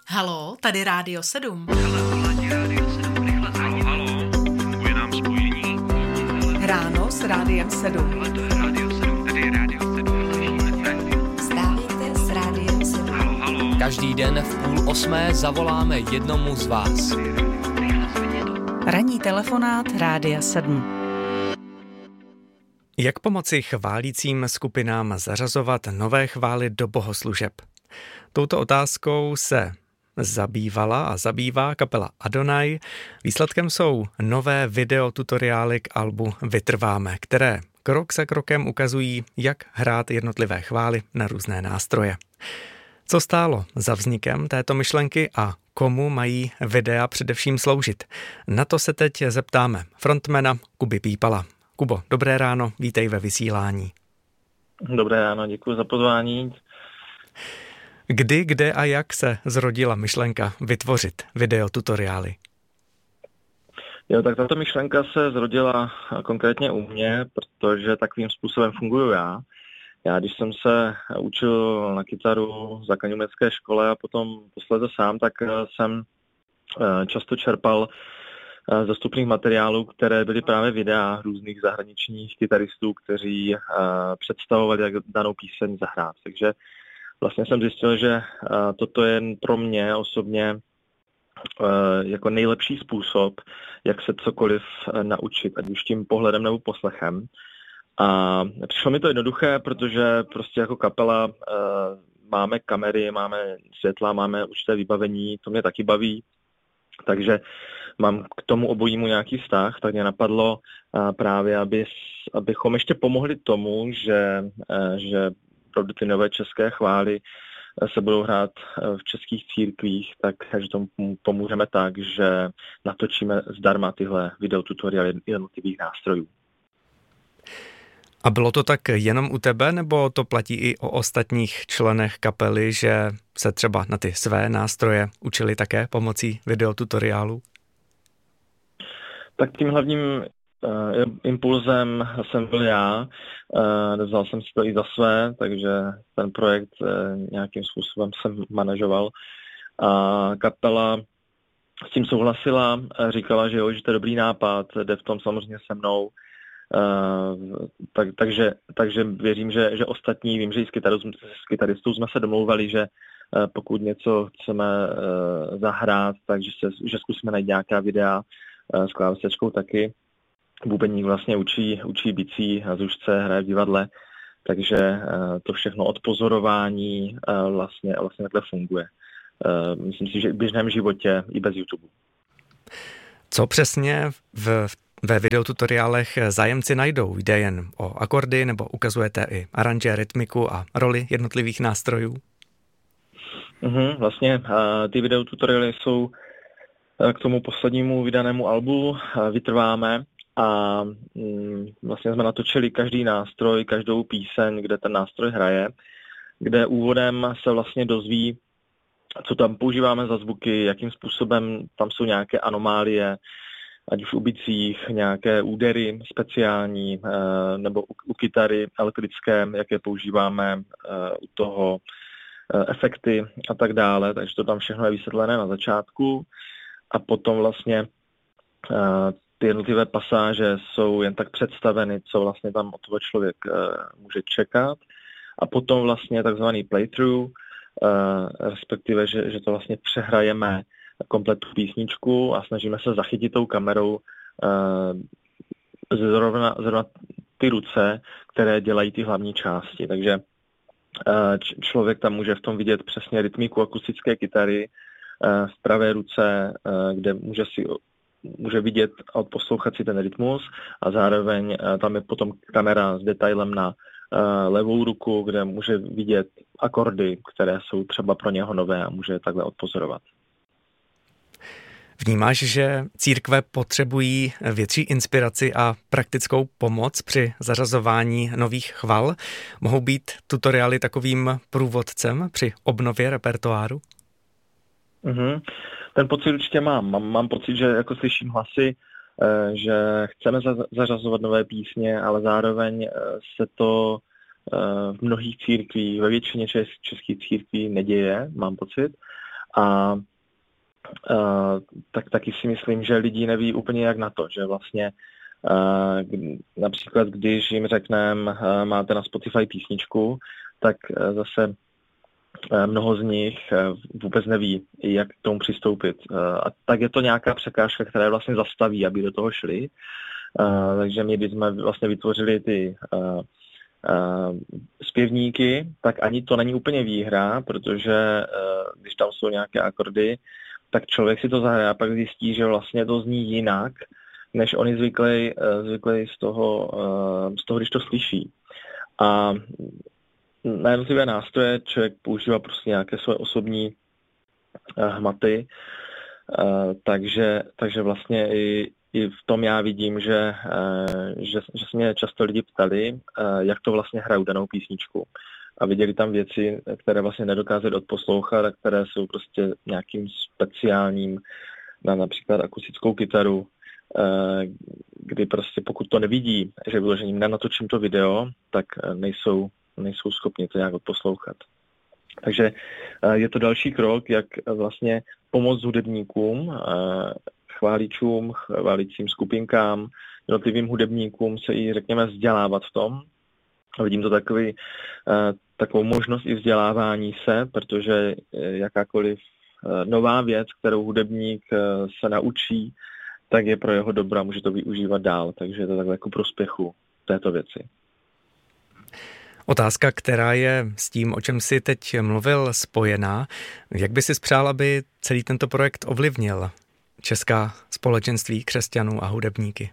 Haló, tady Rádio 7. Haló, funguje nám spojení. Ráno s Rádiem 7. To je Rádio 7, tady je Rádio 7. Vstávejte s Rádiem 7. Haló. Každý den v 7:30 zavoláme jednomu z vás. Ranní telefonát Rádia 7. Jak pomoci chválícím skupinám zařazovat nové chvály do bohoslužeb? Touto otázkou se zabývala a zabývá kapela Adonai. Výsledkem jsou nové videotutoriály k albu Vytrváme, které krok za krokem ukazují, jak hrát jednotlivé chvály na různé nástroje. Co stálo za vznikem této myšlenky a komu mají videa především sloužit? Na to se teď zeptáme frontmana Kuby Pípala. Kubo, dobré ráno, vítej ve vysílání. Dobré ráno, děkuji za pozvání. Kdy, kde a jak se zrodila myšlenka vytvořit videotutoriály? Jo, tak tato myšlenka se zrodila konkrétně u mě, protože takovým způsobem funguju já. Já, když jsem se učil na kytaru v základní umělecké škole a potom posledně sám, tak jsem často čerpal z dostupných materiálů, které byly právě videa různých zahraničních kytaristů, kteří představovali, jak danou píseň zahrát. Takže vlastně jsem zjistil, že toto je pro mě osobně jako nejlepší způsob, jak se cokoliv naučit, ať už tím pohledem nebo poslechem. A přišlo mi to jednoduché, protože prostě jako kapela máme kamery, máme světla, máme určité vybavení, to mě taky baví, takže mám k tomu obojímu nějaký vztah, tak mě napadlo právě, abychom ještě pomohli tomu, že opravdu ty nové české chvály se budou hrát v českých církvích, takže tomu pomůžeme tak, že natočíme zdarma tyhle videotutoriály jednotlivých nástrojů. A bylo to tak jenom u tebe, nebo to platí i o ostatních členech kapely, že se třeba na ty své nástroje učili také pomocí videotutoriálu? Tak tím hlavním impulzem jsem byl já, vzal jsem si to i za své, takže ten projekt nějakým způsobem jsem manažoval. A kapela s tím souhlasila, říkala, že jo, že to je dobrý nápad, jde v tom samozřejmě se mnou. Takže věřím, že ostatní, vím, že i s kytaristou jsme se domlouvali, že pokud něco chceme zahrát, takže že zkusíme najít nějaká videa s klávesečkou taky. Bubeník vlastně učí bicí a Zušce hraje v divadle, takže to všechno od pozorování vlastně takhle funguje. Myslím si, že v běžném životě i bez YouTube. Co přesně ve videotutoriálech zájemci najdou? Jde jen o akordy nebo ukazujete i aranže, rytmiku a roli jednotlivých nástrojů? Vlastně ty videotutoriály jsou k tomu poslednímu vydanému albu Vytrváme a vlastně jsme natočili každý nástroj, každou píseň, kde ten nástroj hraje, kde úvodem se vlastně dozví, co tam používáme za zvuky, jakým způsobem tam jsou nějaké anomálie, ať už u bicích, nějaké údery speciální, nebo u kytary elektrické, jaké používáme, u toho efekty a tak dále, takže to tam všechno je vysvětlené na začátku a potom vlastně ty jednotlivé pasáže jsou jen tak představeny, co vlastně tam od toho člověk může čekat a potom vlastně takzvaný playthrough, respektive, že to vlastně přehrajeme komplet tu písničku a snažíme se zachytit tou kamerou zrovna ty ruce, které dělají ty hlavní části. Takže člověk tam může v tom vidět přesně rytmiku akustické kytary v pravé ruce, kde může vidět a poslouchat si ten rytmus a zároveň tam je potom kamera s detailem na levou ruku, kde může vidět akordy, které jsou třeba pro něho nové a může je takhle odpozorovat. Vnímáš, že církve potřebují větší inspiraci a praktickou pomoc při zařazování nových chval? Mohou být tutoriály takovým průvodcem při obnově repertoáru? Ten pocit určitě mám. Mám pocit, že jako slyším hlasy, že chceme zařazovat nové písně, ale zároveň se to v mnohých církvích, ve většině českých církví neděje, mám pocit. tak taky si myslím, že lidi neví úplně jak na to, že vlastně například když jim řekneme, máte na Spotify písničku, tak zase mnoho z nich vůbec neví, jak k tomu přistoupit. A tak je to nějaká překážka, která je vlastně zastaví, aby do toho šli. Takže my, když jsme vlastně vytvořili ty zpěvníky, tak ani to není úplně výhra, protože když tam jsou nějaké akordy, tak člověk si to zahraje a pak zjistí, že vlastně to zní jinak, než on je zvyklý z toho, když to slyší. A na jednotlivé nástroje člověk používá prostě nějaké své osobní hmaty, takže vlastně i v tom já vidím, že se mě často lidi ptali, jak to vlastně hrajou danou písničku. A viděli tam věci, které vlastně nedokázali odposlouchat a které jsou prostě nějakým speciálním, na například akustickou kytaru, kdy prostě pokud to nevidí, že vyložením nenatočím to video, tak nejsou schopni to nějak odposlouchat. Takže je to další krok, jak vlastně pomoct hudebníkům, chválícím skupinkám, jednotlivým hudebníkům se i, řekněme, vzdělávat v tom. Vidím to takovou možnost i vzdělávání se, protože jakákoliv nová věc, kterou hudebník se naučí, tak je pro jeho dobro a může to využívat dál. Takže je to takhle ku prospěchu této věci. Otázka, která je s tím, o čem jsi teď mluvil, spojená. Jak by si přál, aby celý tento projekt ovlivnil česká společenství křesťanů a hudebníky?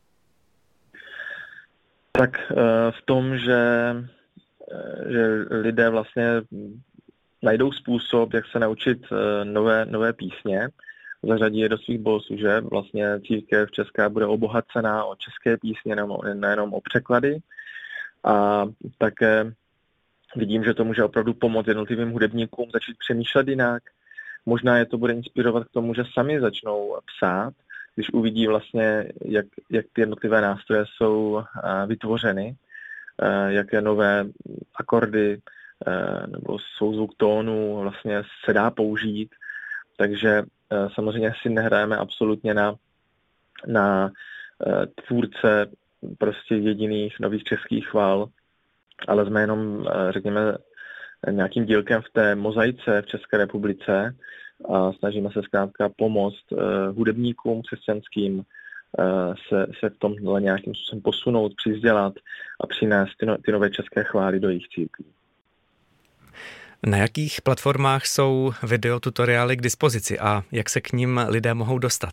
Tak v tom, že lidé vlastně najdou způsob, jak se naučit nové písně, zařadí je do svých bohoslužeb. Vlastně církev česká bude obohacená o české písně, nejenom o překlady. A také vidím, že to může opravdu pomoct jednotlivým hudebníkům začít přemýšlet jinak. Možná je to bude inspirovat k tomu, že sami začnou psát, když uvidí vlastně, jak ty jednotlivé nástroje jsou vytvořeny, jaké nové akordy nebo souzvuk tónu vlastně se dá použít. Takže samozřejmě si nehrajeme absolutně na tvůrce prostě jediných nových českých chval, ale jsme jenom, řekněme, nějakým dílkem v té mozaice v České republice a snažíme se zkrátka pomoct hudebníkům křesťanským se v tomhle nějakým způsobem posunout, přivzdělat a přinést ty nové české chvály do jejich církví. Na jakých platformách jsou videotutoriály k dispozici a jak se k nim lidé mohou dostat?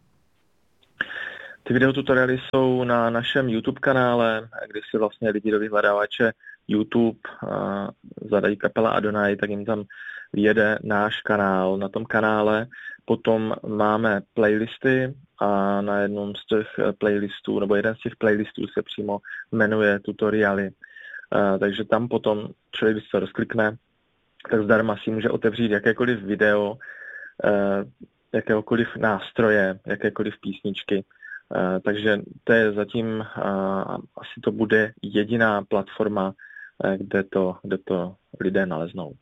Ty videotutoriály jsou na našem YouTube kanále, kde si vlastně lidi do vyhledávače YouTube zadají kapela Adonai, tak jim tam vyjede náš kanál. Na tom kanále potom máme playlisty a na jednom z těch playlistů, nebo jeden z těch playlistů se přímo jmenuje tutoriály. Takže tam potom člověk, když se rozklikne, tak zdarma si může otevřít jakékoliv video, jakéhokoliv nástroje, jakékoliv písničky. Takže to je zatím, asi to bude jediná platforma, kde to lidé naleznou.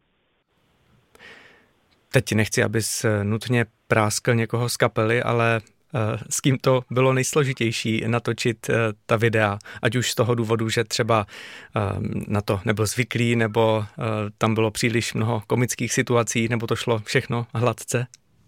Teď nechci, abys nutně práskl někoho z kapely, ale s kým to bylo nejsložitější natočit ta videa, ať už z toho důvodu, že třeba na to nebyl zvyklý, nebo tam bylo příliš mnoho komických situací, nebo to šlo všechno hladce?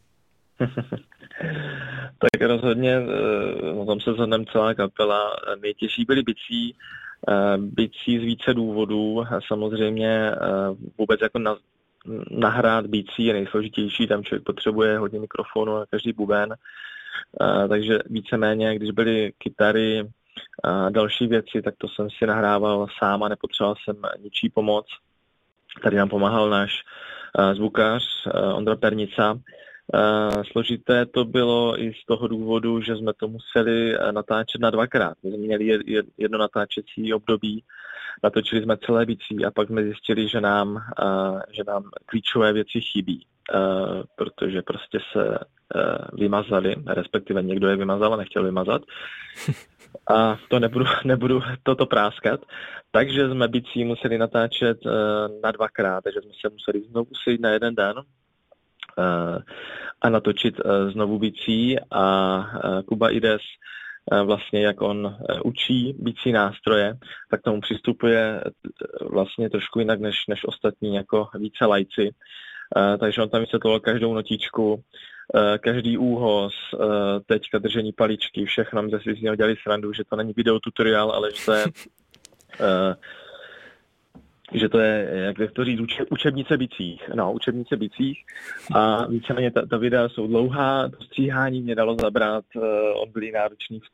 Tak rozhodně, o tom se shodneme celá kapela. Nejtěžší byly bicí z více důvodů. Samozřejmě vůbec jako nahrát bicí je nejsložitější, tam člověk potřebuje hodně mikrofonu a každý buben. Takže víceméně, když byly kytary a další věci, tak to jsem si nahrával sám a nepotřeboval jsem ničí pomoc. Tady nám pomáhal náš zvukař Ondra Pernica. Složité to bylo i z toho důvodu, že jsme to museli natáčet na dvakrát. My jsme měli jedno natáčecí období, natočili jsme celé bicí a pak jsme zjistili, že nám klíčové věci chybí, protože prostě se vymazali, respektive někdo je vymazal a nechtěl vymazat. A to nebudu toto práskat. Takže jsme bicí museli natáčet na dvakrát, takže jsme se museli znovu sejít na jeden den, a natočit znovu bicí a Kuba Ides vlastně jak on učí bicí nástroje, tak tomu přistupuje vlastně trošku jinak než ostatní jako více lajci. Takže on tam vysvětloval každou notičku, každý úhoz, teďka držení paličky, všechno, my si z něho dělali srandu, že to není videotutoriál, ale že to je, jak to říct, učebnice bicích. No, učebnice bicích. A víceméně ta videa jsou dlouhá, to stříhání mě dalo zabrat, on byl náročný v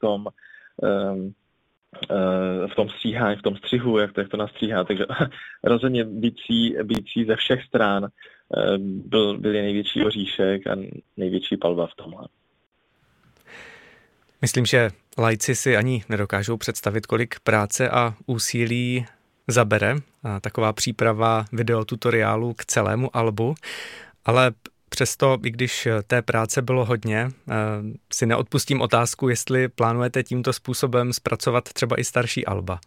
tom stříhání, v tom střihu, jak to nastříhá. Takže rozhodně bicí ze všech stran byl největší oříšek a největší palba v tomhle. Myslím, že lajci si ani nedokážou představit, kolik práce a úsilí zabere taková příprava videotutoriálu k celému albu, ale přesto, i když té práce bylo hodně, si neodpustím otázku, jestli plánujete tímto způsobem zpracovat třeba i starší alba.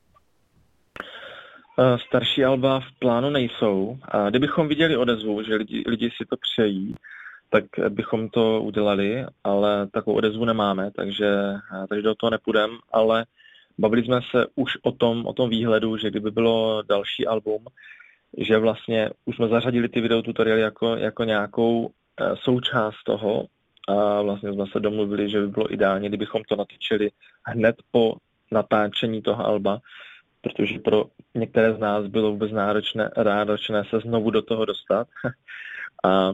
Starší alba v plánu nejsou. A kdybychom viděli odezvu, že lidi si to přejí, tak bychom to udělali, ale takovou odezvu nemáme, takže do toho nepůjdeme, ale bavili jsme se už o tom výhledu, že kdyby bylo další album, že vlastně už jsme zařadili ty videotutoriály jako nějakou součást toho a vlastně jsme se domluvili, že by bylo ideálně, kdybychom to natočili hned po natáčení toho alba, protože pro některé z nás bylo vůbec náročné se znovu do toho dostat a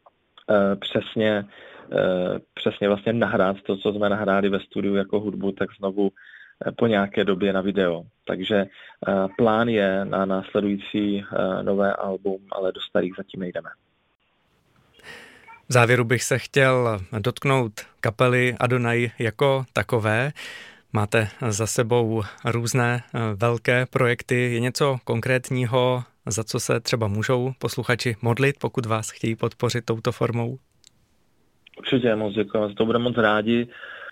přesně vlastně nahrát to, co jsme nahráli ve studiu jako hudbu, tak znovu po nějaké době na video. Takže plán je na následující nové album, ale do starých zatím nejdeme. V závěru bych se chtěl dotknout kapely Adonai jako takové. Máte za sebou různé velké projekty. Je něco konkrétního, za co se třeba můžou posluchači modlit, pokud vás chtějí podpořit touto formou? Určitě, moc děkujeme, to budeme moc rádi.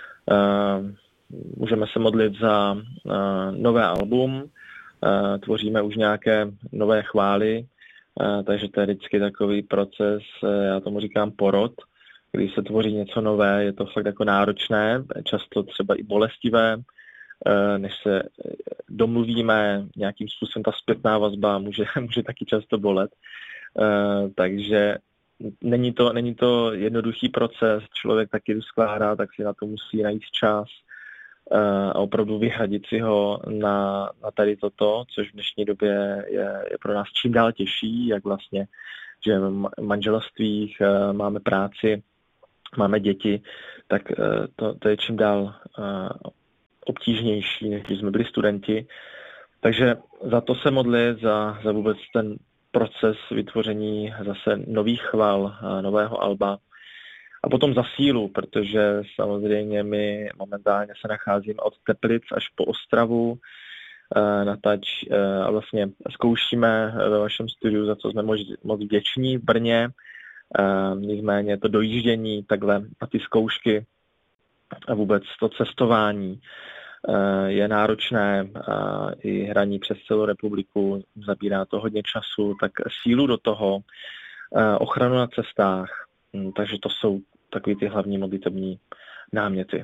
Můžeme se modlit za nové album, tvoříme už nějaké nové chvály, takže to je vždycky takový proces, já tomu říkám porod, když se tvoří něco nové, je to fakt jako náročné, často třeba i bolestivé, než se domluvíme, nějakým způsobem ta zpětná vazba může taky často bolet, takže není to jednoduchý proces, člověk taky skládá, tak si na to musí najít čas a opravdu vyhradit si ho na tady toto, což v dnešní době je pro nás čím dál těžší, jak vlastně, že v manželstvích máme práci, máme děti, tak to je čím dál obtížnější, než když jsme byli studenti. Takže za to se modlit, za vůbec ten proces vytvoření zase nových chval, nového alba. A potom za sílu, protože samozřejmě my momentálně se nacházíme od Teplic až po Ostravu a vlastně zkoušíme ve vašem studiu, za co jsme moc vděční v Brně. Nicméně to dojíždění takhle na ty zkoušky a vůbec to cestování je náročné a i hraní přes celou republiku zabírá to hodně času, tak sílu do toho, ochranu na cestách, takže to jsou takový ty hlavní modlitební náměty.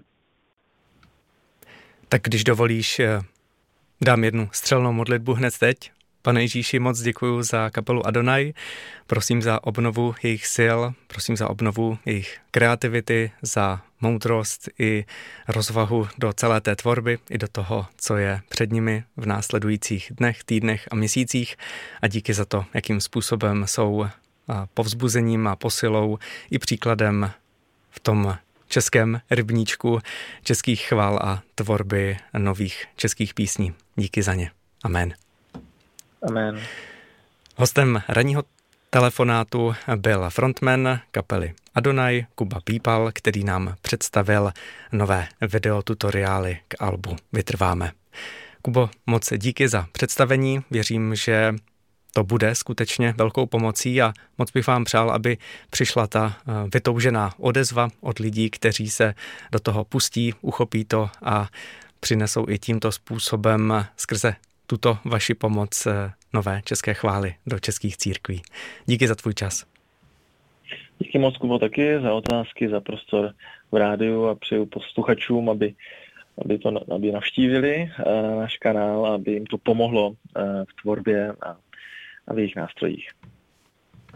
Tak když dovolíš, dám jednu střelnou modlitbu hned teď. Pane Ježíši, moc děkuju za kapelu Adonai, prosím za obnovu jejich sil, prosím za obnovu jejich kreativity, za moudrost i rozvahu do celé té tvorby, i do toho, co je před nimi v následujících dnech, týdnech a měsících a díky za to, jakým způsobem jsou povzbuzením a posilou i příkladem v tom českém rybníčku českých chvál a tvorby nových českých písní. Díky za ně. Amen. Amen. Hostem ranního telefonátu byl frontman kapely Adonai Kuba Pípal, který nám představil nové videotutoriály k albu Vytrváme. Kubo, moc díky za představení. Věřím, že to bude skutečně velkou pomocí a moc bych vám přál, aby přišla ta vytoužená odezva od lidí, kteří se do toho pustí, uchopí to a přinesou i tímto způsobem skrze tuto vaši pomoc nové české chvály do českých církví. Díky za tvůj čas. Díky moc, Kubo, taky za otázky, za prostor v rádiu a přeju posluchačům, aby navštívili náš kanál, aby jim to pomohlo v tvorbě a v jejich nástrojích.